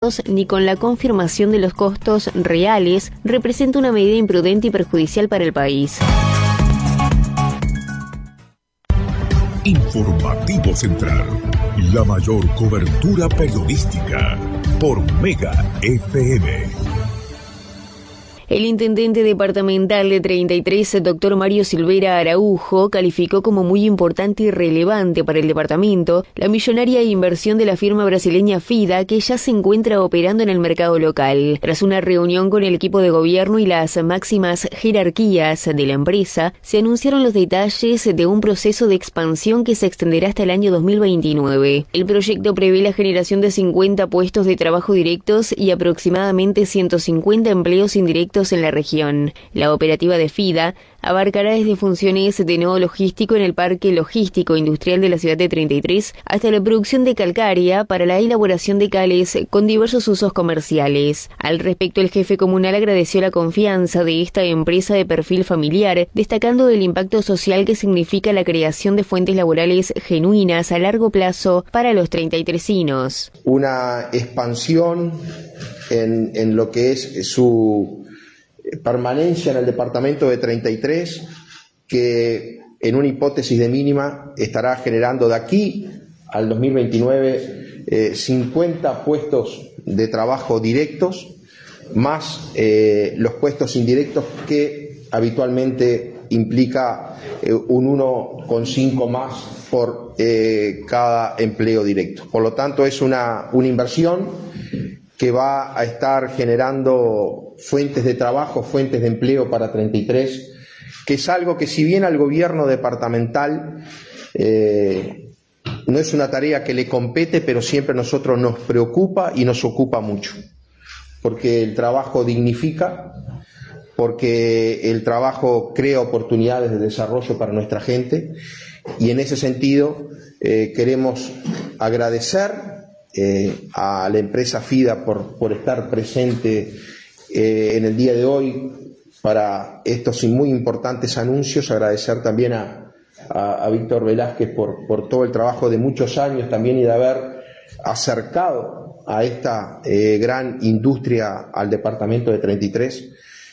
ingresos ni con la confirmación de los costos reales, representa una medida imprudente y perjudicial para el país. Informativo Central, la mayor cobertura periodística por Mega FM. El intendente departamental de 33, doctor Mario Silvera Araujo, calificó como muy importante y relevante para el departamento la millonaria inversión de la firma brasileña FIDA, que ya se encuentra operando en el mercado local. Tras una reunión con el equipo de gobierno y las máximas jerarquías de la empresa, se anunciaron los detalles de un proceso de expansión que se extenderá hasta el año 2029. El proyecto prevé la generación de 50 puestos de trabajo directos y aproximadamente 150 empleos indirectos en la región. La operativa de FIDA abarcará desde funciones de nodo logístico en el Parque Logístico Industrial de la ciudad de 33 hasta la producción de calcárea para la elaboración de cales con diversos usos comerciales. Al respecto, el jefe comunal agradeció la confianza de esta empresa de perfil familiar, destacando el impacto social que significa la creación de fuentes laborales genuinas a largo plazo para los 33inos. Una expansión en lo que es su permanencia en el departamento de 33, que en una hipótesis de mínima estará generando de aquí al 2029 50 puestos de trabajo directos, más los puestos indirectos que habitualmente implica un 1,5 más por cada empleo directo. Por lo tanto, es una inversión que va a estar generando fuentes de trabajo, fuentes de empleo para 33, que es algo que, si bien al gobierno departamental no es una tarea que le compete, pero siempre a nosotros nos preocupa y nos ocupa mucho, porque el trabajo dignifica, porque el trabajo crea oportunidades de desarrollo para nuestra gente, y en ese sentido queremos agradecer a la empresa FIDA por estar presente en el día de hoy para estos muy importantes anuncios. Agradecer también a Víctor Velázquez por todo el trabajo de muchos años también, y de haber acercado a esta gran industria al departamento de 33,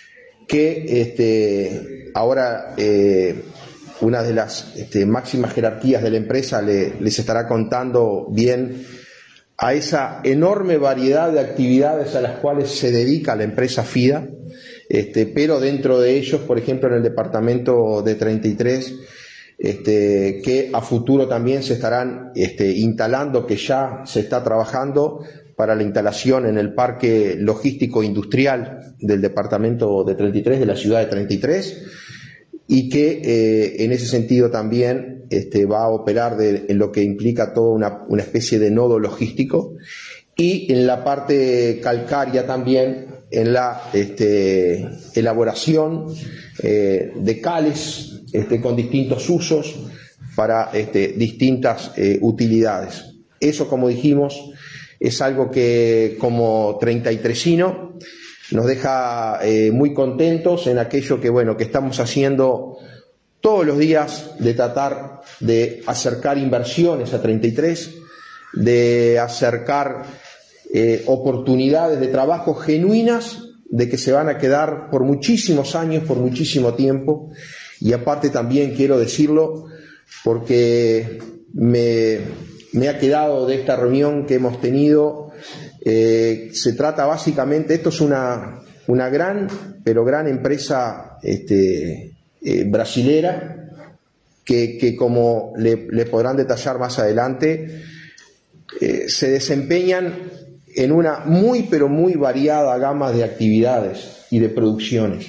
que ahora una de las máximas jerarquías de la empresa les estará contando bien a esa enorme variedad de actividades a las cuales se dedica la empresa FIDA, pero dentro de ellos, por ejemplo, en el departamento de 33, que a futuro también se estarán instalando, que ya se está trabajando para la instalación en el Parque Logístico Industrial del departamento de 33, de la ciudad de 33, y que en ese sentido también va a operar en lo que implica toda una especie de nodo logístico, y en la parte calcárea también en la elaboración de cales con distintos usos para distintas utilidades. Eso, como dijimos, es algo que como 33ino nos deja muy contentos en aquello que estamos haciendo todos los días, de tratar de acercar inversiones a 33, de acercar oportunidades de trabajo genuinas, de que se van a quedar por muchísimos años, por muchísimo tiempo. Y aparte también quiero decirlo, porque me ha quedado de esta reunión que hemos tenido, se trata básicamente, esto es una gran, pero gran empresa brasilera, que como le podrán detallar más adelante, se desempeñan en una muy, pero muy variada gama de actividades y de producciones.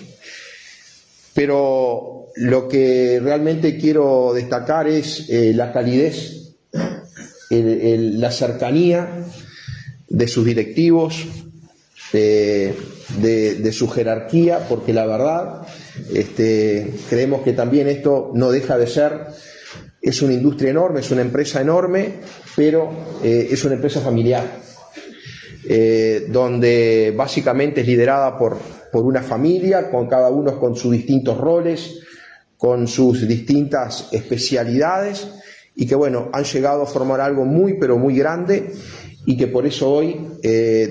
Pero lo que realmente quiero destacar es la calidez, la cercanía de sus directivos, de su jerarquía, porque la verdad creemos que también esto no deja de ser, es una industria enorme, es una empresa enorme, pero es una empresa familiar, donde básicamente es liderada por una familia, con cada uno con sus distintos roles, con sus distintas especialidades, y que han llegado a formar algo muy, pero muy grande, y que por eso hoy